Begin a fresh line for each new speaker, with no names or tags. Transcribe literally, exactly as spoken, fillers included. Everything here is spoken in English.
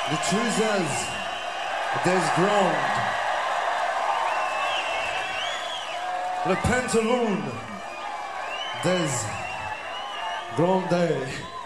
The truth is, there's ground. Le pantaloon, there's grande.